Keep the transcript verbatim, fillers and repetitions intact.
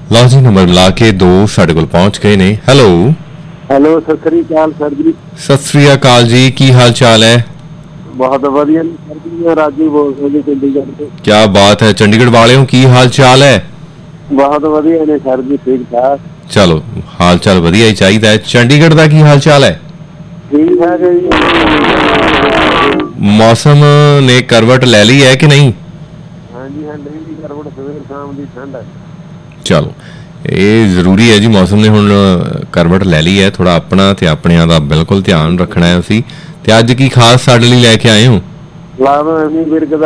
ਲਓ ਜੀ, ਨੰਬਰ ਮਿਲਾ ਕੇ ਦੋ ਸਾਡੇ ਕੋਲ ਪਹੁੰਚ ਗਏ ਨੇ। ਹੈਲੋ ਹੈਲੋ, ਸਤਿ ਸ੍ਰੀ ਅਕਾਲ ਸਰ ਜੀ। ਸਤਿ ਸ੍ਰੀ ਅਕਾਲ ਜੀ, ਕੀ ਹਾਲ ਚਾਲ ਹੈ? ਬਹੁਤ ਵਧੀਆ ਨੇ ਸਰ ਜੀ, ਮੈਂ ਰਾਜੂ ਬੋਲ ਰਿਹਾ ਜੀ ਚੰਡੀਗੜ੍ਹ ਤੋਂ। ਕਿਆ ਬਾਤ ਹੈ, ਚੰਡੀਗੜ੍ਹ ਵਾਲਿਓ ਕੀ ਹਾਲ ਚਾਲ ਹੈ? ਬਹੁਤ ਵਧੀਆ ਨੇ ਸਰ ਜੀ, ਠੀਕ ਠਾਕ। ਚਲੋ, ਹਾਲ ਚਾਲ ਵਧੀਆ ਹੀ ਚਾਹੀਦਾ ਹੈ। ਚੰਡੀਗੜ੍ਹ ਦਾ ਕੀ ਹਾਲ ਚਾਲ ਹੈ? ਠੀਕ ਠਾਕ ਹੈ ਜੀ। ਮੌਸਮ ਨੇ ਕਰਵਟ ਲੈ ਲਈ ਹੈ ਕਿ ਨਹੀਂ? ਹਾਂਜੀ ਹਾਂ, ਡੇਲੀ ਕਰਵਟ, ਸਵੇਰ ਸ਼ਾਮ ਦੀ ਠੰਡ ਹੈ। ਚਲੋ, ਇਹ ਜ਼ਰੂਰੀ ਹੈ ਜੀ, ਮੌਸਮ ਨੇ ਹੁਣ ਕਰਵਟ ਲੈ ਲਈ ਹੈ। ਥੋੜਾ ਆਪਣਾ ਤੇ ਆਪਣਿਆਂ ਦਾ ਬਿਲਕੁਲ ਧਿਆਨ ਰੱਖਣਾ ਹੈ ਅਸੀਂ। ਤੇ ਅੱਜ ਕੀ ਖਾਸ ਸਾਡੇ ਲਈ ਲੈ ਕੇ ਆਏ ਹੋ? ਲਾਭ ਐਵੇਂ ਬਿਰਗ ਦਾ